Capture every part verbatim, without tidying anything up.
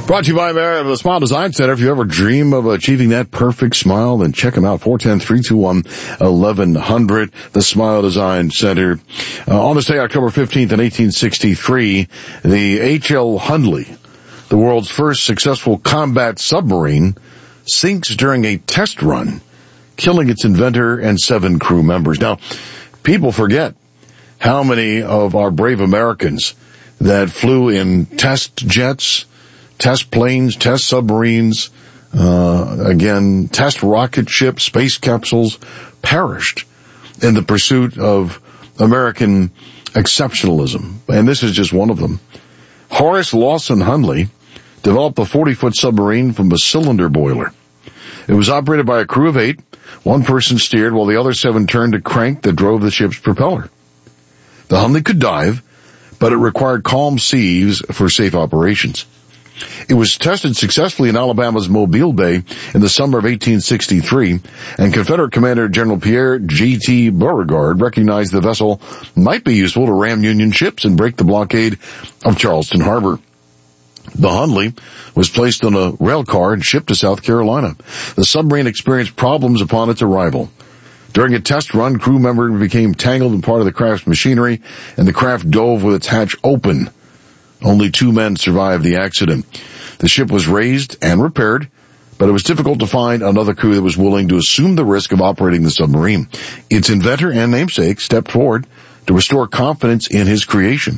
Brought to you by the Smile Design Center. If you ever dream of achieving that perfect smile, then check them out. four one zero, three two one, eleven hundred. The Smile Design Center. Uh, on this day, October fifteenth in eighteen sixty-three, the H L Hundley, the world's first successful combat submarine, sinks during a test run, killing its inventor and seven crew members. Now, people forget how many of our brave Americans that flew in test jets, test planes, test submarines, uh, again, test rocket ships, space capsules, perished in the pursuit of American exceptionalism. And this is just one of them. Horace Lawson Hundley developed a forty-foot submarine from a cylinder boiler. It was operated by a crew of eight. One person steered while the other seven turned a crank that drove the ship's propeller. The Hundley could dive, but it required calm seas for safe operations. It was tested successfully in Alabama's Mobile Bay in the summer of eighteen sixty-three, and Confederate Commander General Pierre G T Beauregard recognized the vessel might be useful to ram Union ships and break the blockade of Charleston Harbor. The Hundley was placed on a rail car and shipped to South Carolina. The submarine experienced problems upon its arrival. During a test run, crew members became tangled in part of the craft's machinery, and the craft dove with its hatch open. Only two men survived the accident. The ship was raised and repaired, but it was difficult to find another crew that was willing to assume the risk of operating the submarine. Its inventor and namesake stepped forward to restore confidence in his creation.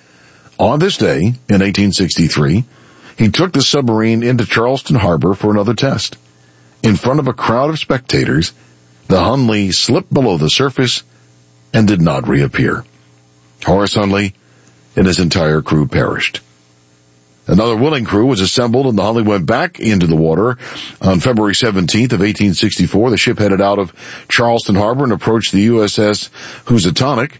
On this day, in eighteen sixty-three, he took the submarine into Charleston Harbor for another test. In front of a crowd of spectators, the Hundley slipped below the surface and did not reappear. Horace Hundley and his entire crew perished. Another willing crew was assembled, and the Hundley went back into the water. On February seventeenth of eighteen sixty-four, the ship headed out of Charleston Harbor and approached the U S S Housatonic.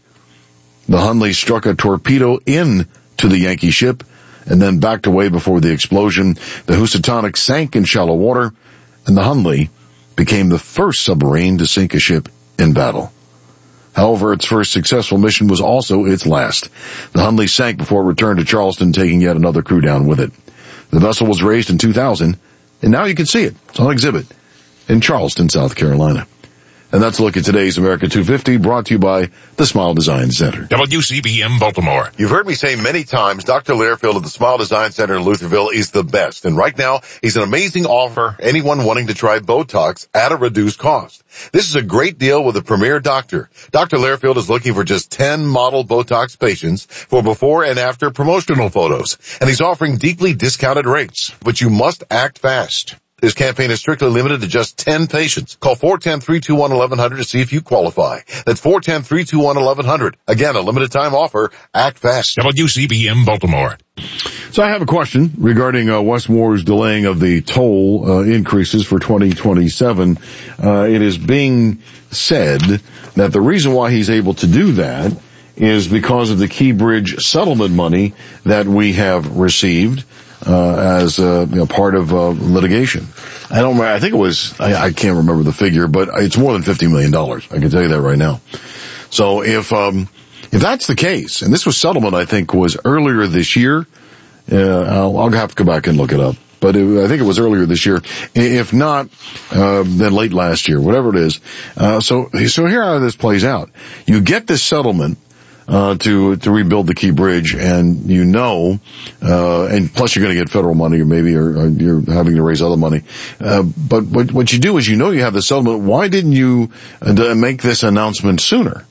The Hundley struck a torpedo into the Yankee ship and then backed away before the explosion. The Housatonic sank in shallow water, and the Hundley became the first submarine to sink a ship in battle. However, its first successful mission was also its last. The Hundley sank before it returned to Charleston, taking yet another crew down with it. The vessel was raised in two thousand, and now you can see it. It's on exhibit in Charleston, South Carolina. And that's a look at today's America two fifty, brought to you by the Smile Design Center. W C B M Baltimore. You've heard me say many times, Doctor Learfield of the Smile Design Center in Lutherville is the best. And right now, he's an amazing offer for anyone wanting to try Botox at a reduced cost. This is a great deal with a premier doctor. Doctor Learfield is looking for just ten model Botox patients for before and after promotional photos. And he's offering deeply discounted rates. But you must act fast. This campaign is strictly limited to just ten patients. Call four one zero, three two one, eleven hundred to see if you qualify. That's four one zero, three two one, eleven hundred. Again, a limited time offer. Act fast. W C B M Baltimore. So I have a question regarding uh, Wes Moore's delaying of the toll uh, increases for twenty twenty-seven. Uh, it is being said that the reason why he's able to do that is because of the Key Bridge settlement money that we have received uh, as uh, you know, part of uh, litigation. I don't remember. I think it was, I, I can't remember the figure, but it's more than fifty million dollars. I can tell you that right now. So if, um, if that's the case, and this was settlement, I think, was earlier this year, uh, I'll, I'll have to go back and look it up. But it, I think it was earlier this year. If not, uh, then late last year, whatever it is. Uh, so, so here how this plays out. You get this settlement, uh, to, to rebuild the Key Bridge, and you know, uh, and plus you're going to get federal money, or maybe or, or you're having to raise other money. Uh, but what, what you do is you know you have the settlement. Why didn't you uh, make this announcement sooner?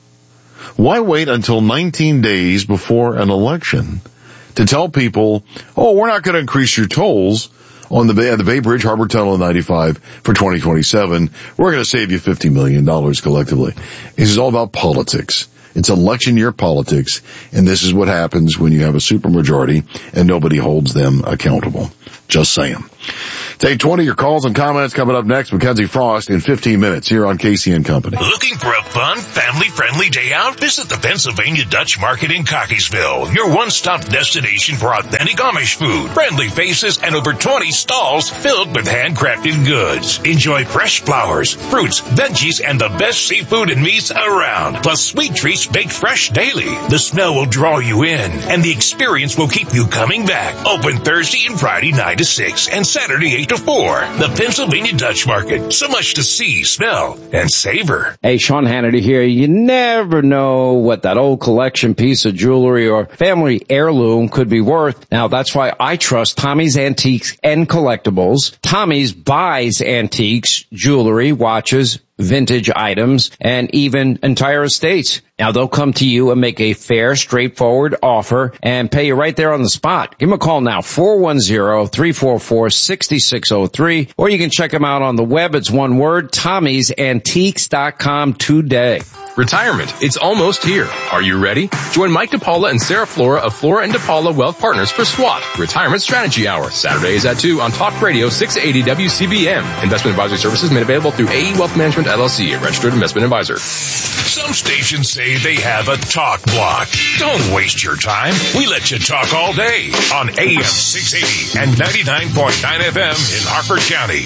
Why wait until nineteen days before an election to tell people, oh, we're not going to increase your tolls on the Bay, the Bay Bridge Harbor Tunnel in ninety-five for twenty twenty-seven. We're going to save you fifty million dollars collectively. This is all about politics. It's election year politics, and this is what happens when you have a supermajority and nobody holds them accountable. Just saying. Take twenty your calls and comments coming up next. Mackenzie Frost in fifteen minutes here on Casey and Company. Looking for a fun, family-friendly day out? Visit the Pennsylvania Dutch Market in Cockeysville, your one-stop destination for authentic Amish food, friendly faces, and over twenty stalls filled with handcrafted goods. Enjoy fresh flowers, fruits, veggies, and the best seafood and meats around, plus sweet treats baked fresh daily. The smell will draw you in, and the experience will keep you coming back. Open Thursday and Friday nine to six, and Saturday eight to four. The Pennsylvania Dutch Market. So much to see, smell, and savor. Hey, Sean Hannity here. You never know what that old collection piece of jewelry or family heirloom could be worth. Now, that's why I trust Tommy's Antiques and Collectibles. Tommy's buys antiques, jewelry, watches, vintage items, and even entire estates. Now, they'll come to you and make a fair, straightforward offer and pay you right there on the spot. Give them a call now, four one zero, three four four, six six zero three, or you can check them out on the web. It's one word, Tommy's Antiques dot com today. Retirement. It's almost here. Are you ready? Join Mike DePaula and Sarah Flora of Flora and DePaula Wealth Partners for SWAT, Retirement Strategy Hour, Saturdays at two on Talk Radio six eighty W C B M. Investment advisory services made available through A E Wealth Management L L C, a registered investment advisor. Some stations say they have a talk block. Don't waste your time. We let you talk all day on A M six eighty and ninety-nine point nine F M in Harford County.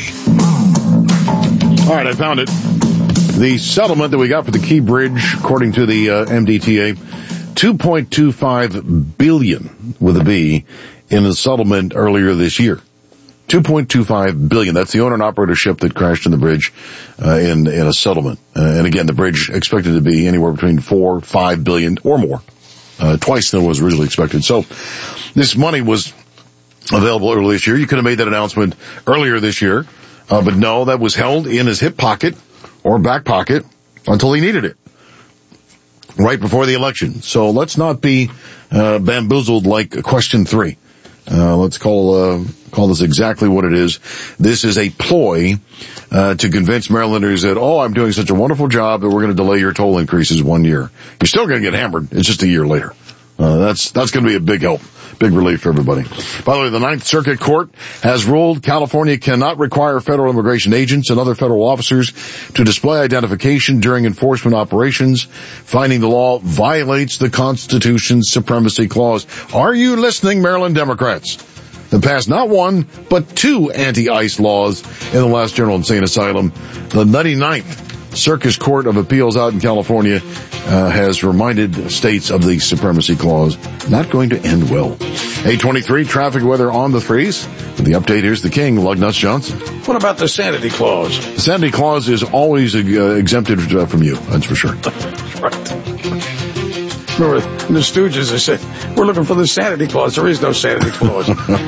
All right, I found it. The settlement that we got for the Key Bridge, according to the uh, M D T A, two point two five billion with a B in the settlement earlier this year. two point two five billion. That's the owner and operator ship that crashed in the bridge uh, in in a settlement. Uh, and again, the bridge expected to be anywhere between four, five billion or more, uh, twice than was originally expected. So this money was available earlier this year. You could have made that announcement earlier this year, uh, but no, that was held in his hip pocket or back pocket until he needed it right before the election. So let's not be uh, bamboozled like question three. Uh, let's call uh, call this exactly what it is. This is a ploy uh, to convince Marylanders that, oh, I'm doing such a wonderful job that we're going to delay your toll increases one year. You're still going to get hammered. It's just a year later. Uh, that's that's going to be a big help, big relief for everybody. By the way, the Ninth Circuit Court has ruled California cannot require federal immigration agents and other federal officers to display identification during enforcement operations, finding the law violates the Constitution's Supremacy Clause. Are you listening, Maryland Democrats? They passed not one, but two anti-ICE laws in the last General Insane Asylum. The ninety-ninth Circus Court of Appeals out in California uh, has reminded states of the Supremacy Clause. Not going to end well. eight twenty-three, traffic weather on the threes. With the update, here's the king, Lugnuts Johnson. What about the sanity clause? The sanity clause is always uh, exempted uh, from you, that's for sure. That's right. Remember, in the Stooges, they said, we're looking for the sanity clause. There is no sanity clause.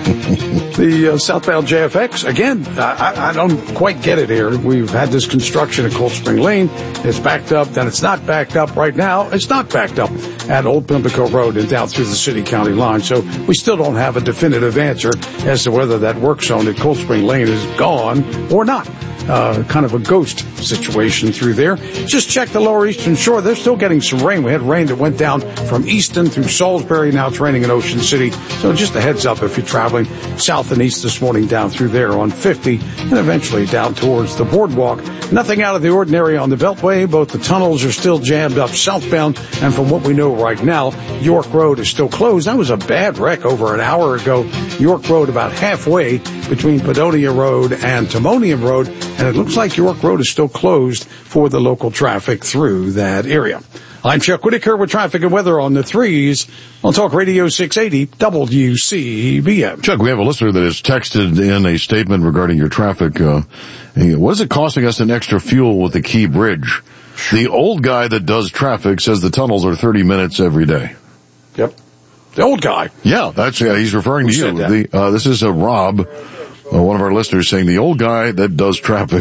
The uh, southbound J F X, again, I, I don't quite get it here. We've had this construction at Cold Spring Lane. It's backed up, then it's not backed up. Right now, it's not backed up at Old Pimlico Road and down through the city-county line. So we still don't have a definitive answer as to whether that work zone at Cold Spring Lane is gone or not. Uh, kind of a ghost situation through there. Just check the lower eastern shore. They're still getting some rain. We had rain that went down from Easton through Salisbury. Now it's raining in Ocean City. So just a heads up if you're traveling south and east this morning down through there on fifty and eventually down towards the boardwalk. Nothing out of the ordinary on the Beltway. Both the tunnels are still jammed up southbound. And from what we know right now, York Road is still closed. That was a bad wreck over an hour ago. York Road about halfway between Padonia Road and Timonium Road. And it looks like York Road is still closed for the local traffic through that area. I'm Chuck Whitaker with traffic and weather on the threes on Talk Radio six eighty W C B M. Chuck, we have a listener that has texted in a statement regarding your traffic. Uh, what is it costing us in extra fuel with the Key Bridge? The old guy that does traffic says the tunnels are thirty minutes every day. Yep. The old guy. Yeah, that's, uh, he's referring Who to you. said that? The, uh, this is a Rob, uh, one of our listeners, saying the old guy that does traffic.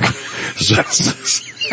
That's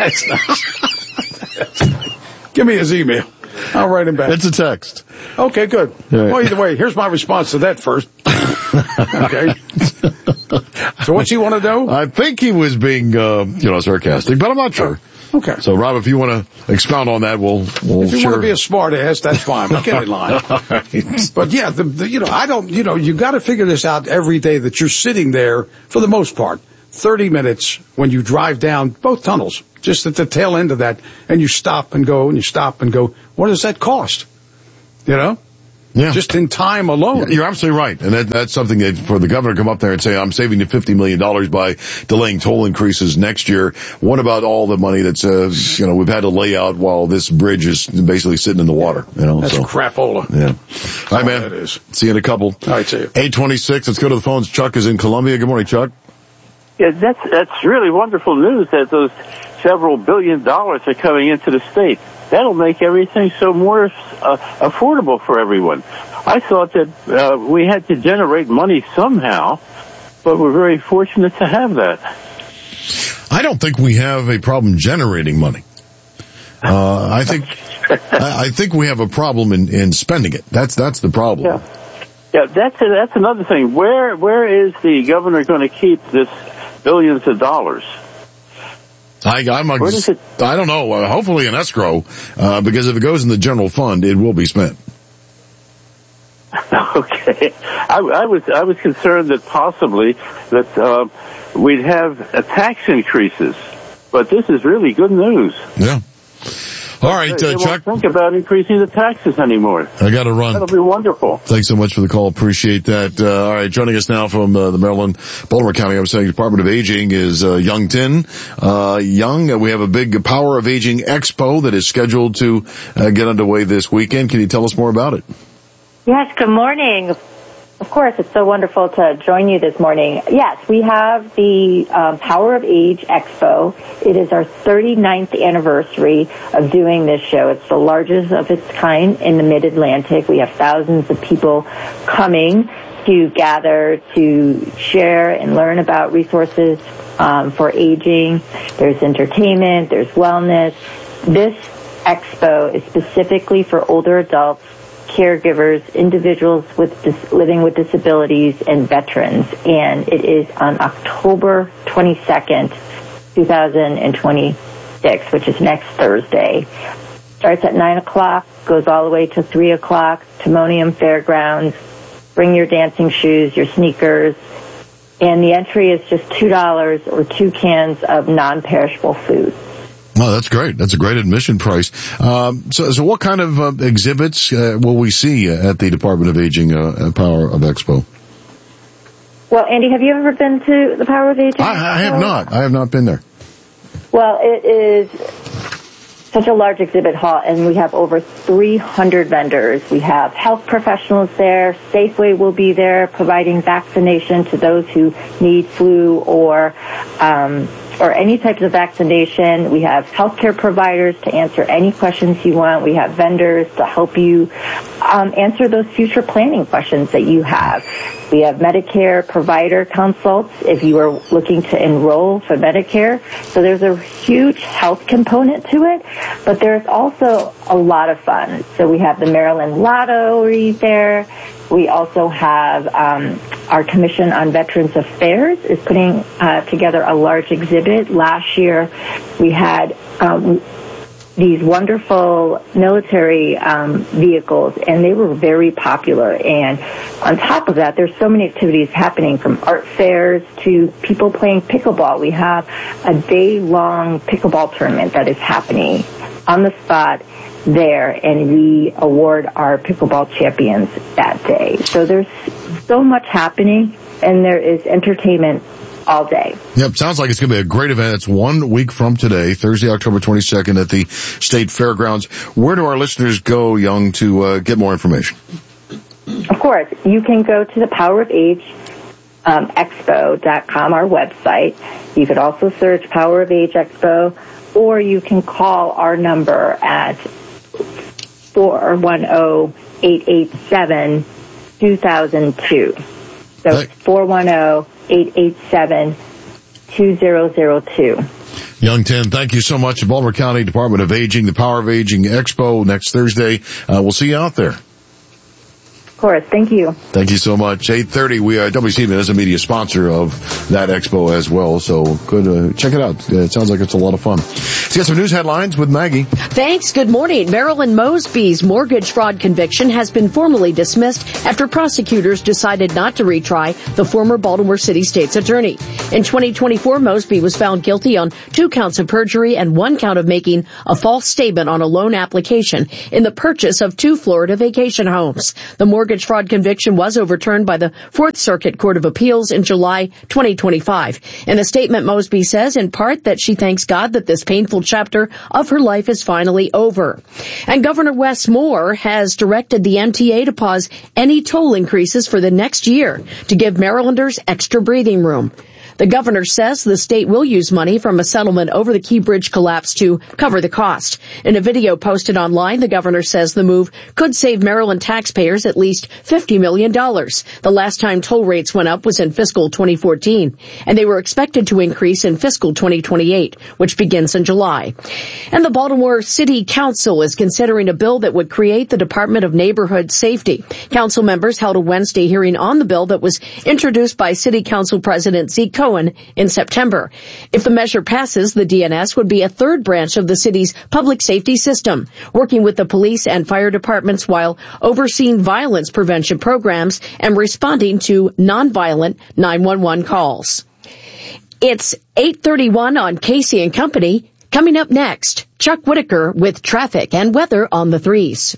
nice. Give me his email. I'll write him back. It's a text. Okay, good. Yeah. Well, either way, here's my response to that first. Okay. So what's he want to know? I think he was being, uh, you know, sarcastic, but I'm not sure. Okay. So, Rob, if you want to expound on that, we'll, we'll If you sure. want to be a smart ass, that's fine. But get in line. Right. But yeah, the, the, you know, I don't, you know, you got to figure this out every day that you're sitting there for the most part, thirty minutes when you drive down both tunnels, just at the tail end of that, and you stop and go and you stop and go. What does that cost? You know? Yeah. Just in time alone. You're absolutely right. And that, that's something that for the governor to come up there and say, I'm saving you fifty million dollars by delaying toll increases next year. What about all the money that's, uh, you know, we've had to lay out while this bridge is basically sitting in the water, you know? That's so, crapola. Yeah. All right, man. That is. See you in a couple. All right, see you. eight twenty-six. Let's go to the phones. Chuck is in Columbia. Good morning, Chuck. Yeah, that's, that's really wonderful news that those several billion dollars are coming into the state. That'll make everything so more uh, affordable for everyone. I thought that uh, we had to generate money somehow, but we're very fortunate to have that. I don't think we have a problem generating money. Uh, I think I, I think we have a problem in, in spending it. That's that's the problem. Yeah, yeah. That's a, that's another thing. Where where is the governor going to keep this billions of dollars? I, I'm a, Where does it- I don't know. Uh, hopefully in escrow, uh, because if it goes in the general fund, it will be spent. Okay, I, I was I was concerned that possibly that uh, we'd have uh, tax increases, but this is really good news. Yeah. All right, They uh, won't Chuck. think about increasing the taxes anymore. I got to run. That'll be wonderful. Thanks so much for the call. Appreciate that. Uh, all right, joining us now from uh, the Maryland, Baltimore County, I'm saying Department of Aging is uh, Young Tin. Uh, Young, uh, we have a big Power of Aging Expo that is scheduled to uh, get underway this weekend. Can you tell us more about it? Yes, good morning. Of course, it's so wonderful to join you this morning. Yes, we have the um, Power of Age Expo. It is our thirty-ninth anniversary of doing this show. It's the largest of its kind in the Mid-Atlantic. We have thousands of people coming to gather, to share and learn about resources um, for aging. There's entertainment, there's wellness. This expo is specifically for older adults, caregivers, individuals with dis- living with disabilities, and veterans. And it is on October twenty-second, twenty twenty-six, which is next Thursday. Starts at nine o'clock, goes all the way to three o'clock, Timonium Fairgrounds. Bring your dancing shoes, your sneakers. And the entry is just two dollars or two cans of non-perishable food. Oh, that's great. That's a great admission price. Um, so, so what kind of uh, exhibits uh, will we see at the Department of Aging uh, Power of Expo? Well, Andy, have you ever been to the Power of Aging? I, I have not. I have not been there. Well, it is such a large exhibit hall, and we have over three hundred vendors. We have health professionals there. Safeway will be there providing vaccination to those who need flu or um, or any types of vaccination. We have healthcare providers to answer any questions you want. We have vendors to help you um, answer those future planning questions that you have. We have Medicare provider consults if you are looking to enroll for Medicare. So there's a huge health component to it, but there's also a lot of fun. So we have the Maryland Lottery there. We also have um, our Commission on Veterans Affairs is putting uh, together a large exhibit. Last year we had um, these wonderful military um, vehicles, and they were very popular. And on top of that, there's so many activities happening, from art fairs to people playing pickleball. We have a day-long pickleball tournament that is happening on the spot there, and we award our pickleball champions that day. So there's so much happening, and there is entertainment all day. Yep, sounds like it's going to be a great event. It's one week from today, Thursday, October twenty-second at the State Fairgrounds. Where do our listeners go, Young, to uh, get more information? Of course, you can go to the Power of Age um, Expo dot com, our website. You could also search Power of Age Expo, or you can call our number at four one zero, eight eight seven, two thousand two. So it's four one zero, eight eight seven, two zero zero two. Young Tin, thank you so much. Baltimore County Department of Aging, the Power of Aging Expo next Thursday. Uh, we'll see you out there. course. Thank you. Thank you so much. eight thirty, we are, W C B is a media sponsor of that expo as well, so good, uh, check it out. It sounds like it's a lot of fun. Let's get some news headlines with Maggie. Thanks. Good morning. Marilyn Mosby's mortgage fraud conviction has been formally dismissed after prosecutors decided not to retry the former Baltimore City State's attorney. In twenty twenty-four, Mosby was found guilty on two counts of perjury and one count of making a false statement on a loan application in the purchase of two Florida vacation homes. The mortgage fraud conviction was overturned by the Fourth Circuit Court of Appeals in July twenty twenty-five. In a statement, Mosby says in part that she thanks God that this painful chapter of her life is finally over. And Governor Wes Moore has directed the M T A to pause any toll increases for the next year to give Marylanders extra breathing room. The governor says the state will use money from a settlement over the Key Bridge collapse to cover the cost. In a video posted online, the governor says the move could save Maryland taxpayers at least fifty million dollars. The last time toll rates went up was in fiscal twenty fourteen, and they were expected to increase in fiscal twenty twenty-eight, which begins in July. And the Baltimore City Council is considering a bill that would create the Department of Neighborhood Safety. Council members held a Wednesday hearing on the bill that was introduced by City Council President Zeke Cohen in September. If the measure passes, the D N S would be a third branch of the city's public safety system, working with the police and fire departments while overseeing violence prevention programs and responding to nonviolent nine one one calls. It's eight thirty-one on Casey and Company. Coming up next, Chuck Whitaker with traffic and weather on the threes.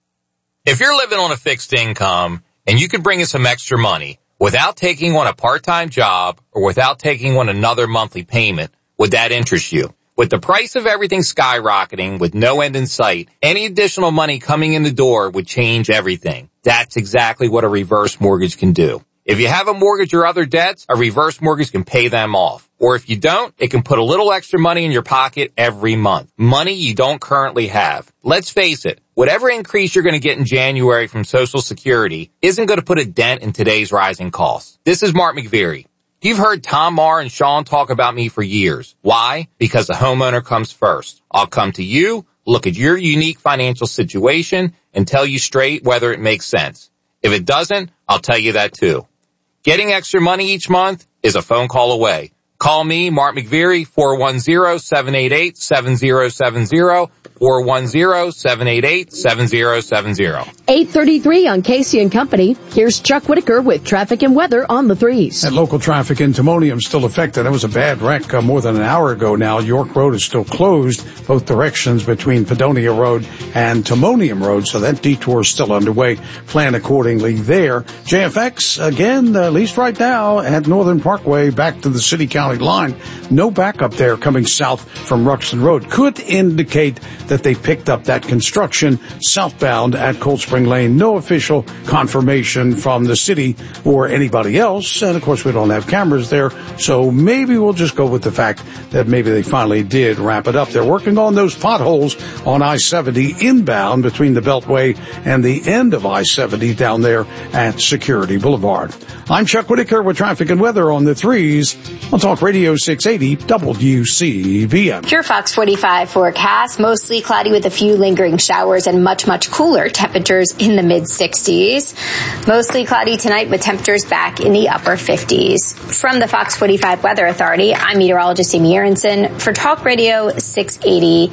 If you're living on a fixed income and you could bring in some extra money without taking on a part-time job or without taking on another monthly payment, would that interest you? With the price of everything skyrocketing with no end in sight, any additional money coming in the door would change everything. That's exactly what a reverse mortgage can do. If you have a mortgage or other debts, a reverse mortgage can pay them off. Or if you don't, it can put a little extra money in your pocket every month. Money you don't currently have. Let's face it, whatever increase you're going to get in January from Social Security isn't going to put a dent in today's rising costs. This is Mark McVeary. You've heard Tom Marr and Sean talk about me for years. Why? Because the homeowner comes first. I'll come to you, look at your unique financial situation, and tell you straight whether it makes sense. If it doesn't, I'll tell you that too. Getting extra money each month is a phone call away. Call me, Mark McVeary, four one zero, seven eight eight, seven zero seven zero, four one zero, seven eight eight, seven zero seven zero. eight thirty-three on Casey and Company. Here's Chuck Whitaker with traffic and weather on the threes. And local traffic in Timonium still affected. That was a bad wreck uh, more than an hour ago now. York Road is still closed, both directions between Padonia Road and Timonium Road, so that detour is still underway. Plan accordingly there. J F X, again, at least right now, at Northern Parkway, back to the city-county line. No backup there coming south from Ruxton Road. Could indicate that they picked up that construction southbound at Cold Spring Lane. No official confirmation from the city or anybody else. And of course, we don't have cameras there. So maybe we'll just go with the fact that maybe they finally did wrap it up. They're working on those potholes on I seventy inbound between the Beltway and the end of I seventy down there at Security Boulevard. I'm Chuck Whitaker with traffic and weather on the threes on Talk Radio six eighty W C B M. Pure Fox forty-five forecast, mostly cloudy with a few lingering showers and much, much cooler temperatures in the mid sixties. Mostly cloudy tonight with temperatures back in the upper fifties. From the Fox forty-five Weather Authority, I'm meteorologist Amy Aronson for Talk Radio six eighty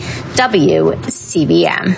W C B M.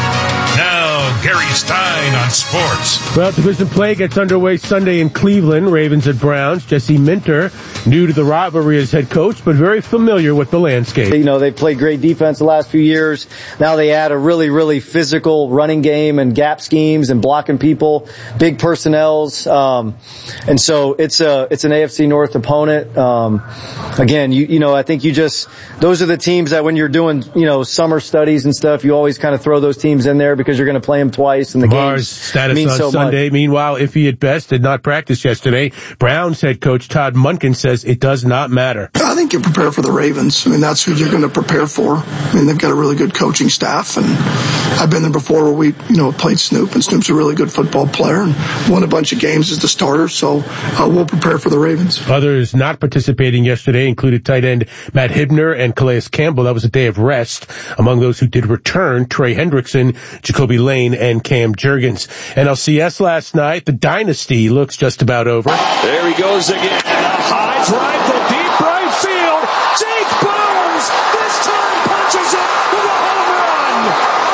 Now, Gary Stein on sports. Well, division play gets underway Sunday in Cleveland. Ravens at Browns. Jesse Minter, new to the rivalry as head coach, but very familiar with the landscape. You know, they've played great defense the last few years. Now they add a really, really physical running game and gap schemes and blocking people, big personnels. Um, and so it's a, it's an A F C North opponent. Um, again, you, you know, I think you just, those are the teams that when you're doing, you know, summer studies and stuff, you always kind of throw those teams in there because you're going to play them twice and the games status mean on so Sunday. much. Meanwhile, iffy at best, did not practice yesterday. Browns head coach Todd Monken says it does not matter. I think you prepare for the Ravens. I mean, that's who you're going to prepare for. I mean, they've got a really good coaching staff, and I've been there before where we, you know, played Snoop, and Snoop's a really good football player and won a bunch of games as the starter, so uh, we'll prepare for the Ravens. Others not participating yesterday included tight end Matt Hibner and Calais Campbell. That was a day of rest. Among those who did return, Trey Hendrickson, Jacoby Lane, and Cam Cam Jurgens. N L C S last night, the dynasty looks just about over. There he goes again. High drive to deep right field. Jake Bowers this time punches it with a home run.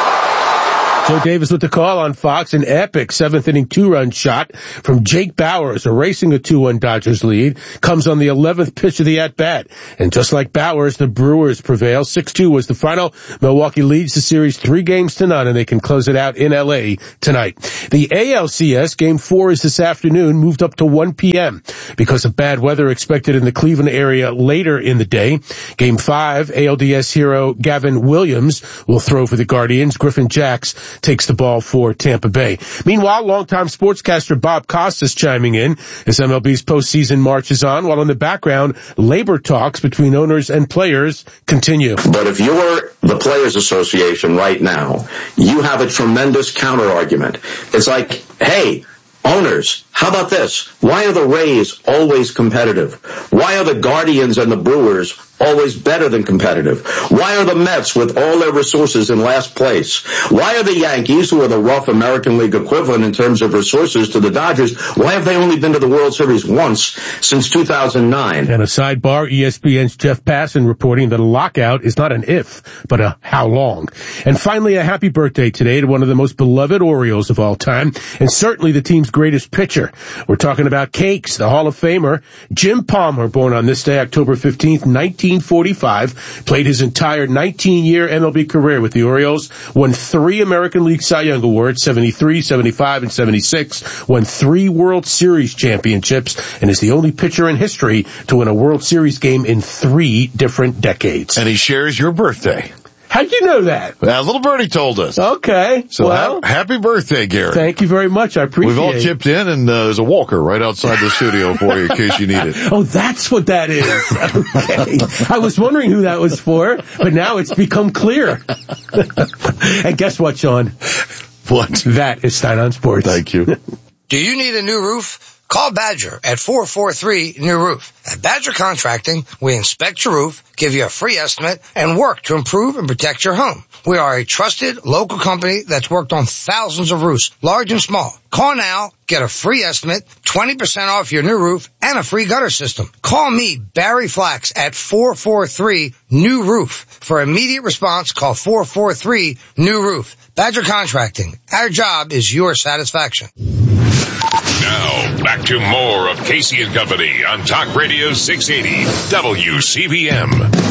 Joe Davis with the call on Fox. An epic seventh inning two-run shot from Jake Bowers, erasing a two one Dodgers lead, comes on the eleventh pitch of the at-bat. And just like Bowers, the Brewers prevail. six two was the final. Milwaukee leads the series three games to none, and they can close it out in L A tonight. The A L C S Game four is this afternoon, moved up to one p.m. because of bad weather expected in the Cleveland area later in the day. Game five, A L D S hero Gavin Williams will throw for the Guardians. Griffin Jacks takes the ball for Tampa Bay. Meanwhile, longtime sportscaster Bob Costas chiming in as M L B's postseason marches on, while in the background, labor talks between owners and players continue. But if you're the Players Association right now, you have a tremendous counter-argument. It's like, hey, owners, how about this? Why are the Rays always competitive? Why are the Guardians and the Brewers always better than competitive? Why are the Mets, with all their resources, in last place? Why are the Yankees, who are the rough American League equivalent in terms of resources to the Dodgers, why have they only been to the World Series once since two thousand nine? And a sidebar, E S P N's Jeff Passan reporting that a lockout is not an if, but a how long. And finally, a happy birthday today to one of the most beloved Orioles of all time, and certainly the team's greatest pitcher. We're talking about Cakes, the Hall of Famer, Jim Palmer, born on this day, October fifteenth, nineteen forty-five, played his entire nineteen-year M L B career with the Orioles, won three American League Cy Young Awards, seventy-three, seventy-five, and seventy-six, won three World Series championships, and is the only pitcher in history to win a World Series game in three different decades. And he shares your birthday. How'd you know that? Well, little birdie told us. Okay. So well, ha- happy birthday, Gary. Thank you very much. I appreciate it. We've all chipped in, and uh, there's a walker right outside the studio for you in case you need it. Oh, that's what that is. Okay. I was wondering who that was for, but now it's become clear. And guess what, Sean? What? That is Stein on Sports. Thank you. Do you need a new roof? Call Badger at four four three new roof. At Badger Contracting, we inspect your roof, give you a free estimate, and work to improve and protect your home. We are a trusted local company that's worked on thousands of roofs, large and small. Call now, get a free estimate, twenty percent off your new roof, and a free gutter system. Call me, Barry Flax, at four four three new roof. For immediate response, call four four three new roof. Badger Contracting. Our job is your satisfaction. Now, back to more of Casey and Company on Talk Radio six eighty W C B M.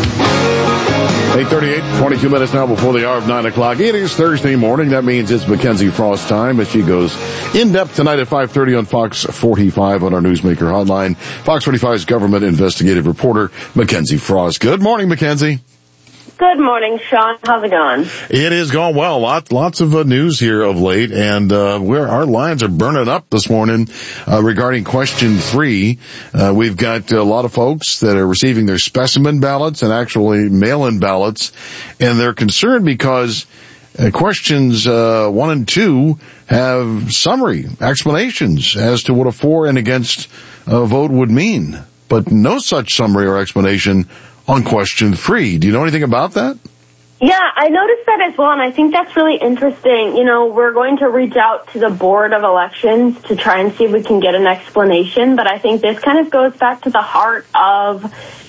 eight thirty-eight, twenty-two minutes now before the hour of nine o'clock. It is Thursday morning. That means it's Mackenzie Frost time as she goes in-depth tonight at five thirty on Fox forty-five on our Newsmaker hotline. Fox forty-five's government investigative reporter, Mackenzie Frost. Good morning, Mackenzie. Good morning, Sean. How's it going? It is going well. Lots, lots of uh, news here of late, and uh, we're, our lines are burning up this morning uh, regarding question three. Uh, we've got a lot of folks that are receiving their specimen ballots and actually mail-in ballots, and they're concerned because uh, questions uh, one and two have summary explanations as to what a for and against uh, vote would mean, but no such summary or explanation on question three. Do you know anything about that? Yeah, I noticed that as well, and I think that's really interesting. You know, we're going to reach out to the Board of Elections to try and see if we can get an explanation, but I think this kind of goes back to the heart of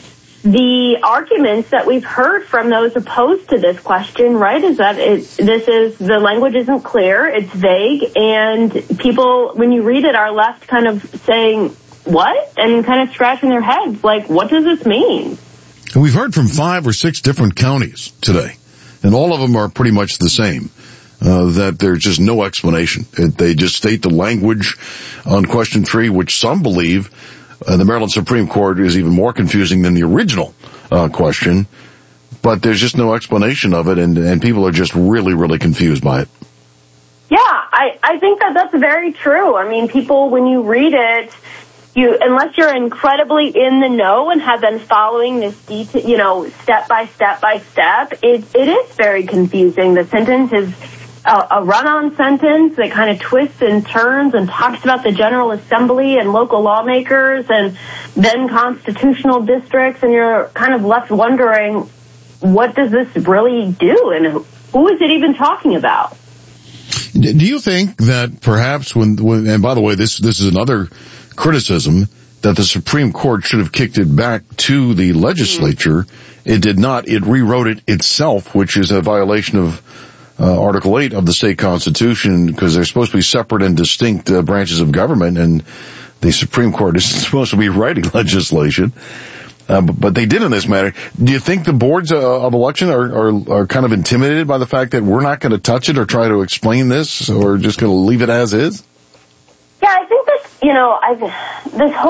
the arguments that we've heard from those opposed to this question, right, is that it, this is, the language isn't clear, it's vague, and people, when you read it, are left kind of saying, what? And kind of scratching their heads, like, what does this mean? And we've heard from five or six different counties today, and all of them are pretty much the same, uh, that there's just no explanation. It, they just state the language on question three, which some believe uh, the Maryland Supreme Court is even more confusing than the original uh, question, but there's just no explanation of it, and, and people are just really, really confused by it. Yeah, I, I think that that's very true. I mean, people, when you read it, You, unless you're incredibly in the know and have been following this detail, you know, step by step by step, it, it is very confusing. The sentence is a, a run-on sentence that kind of twists and turns and talks about the General Assembly and local lawmakers and then constitutional districts, and you're kind of left wondering, what does this really do, and who is it even talking about? Do you think that perhaps when, when, and by the way, this, this is another criticism, that the Supreme Court should have kicked it back to the legislature. It did not. It rewrote it itself, which is a violation of uh, Article eight of the state constitution, because they're supposed to be separate and distinct uh, branches of government, and the Supreme Court is supposed to be writing legislation. Uh, but, but they did in this matter. Do you think the boards uh, of election are, are, are kind of intimidated by the fact that we're not going to touch it or try to explain this, or just going to leave it as is? Yeah, I think this, you know, I, this whole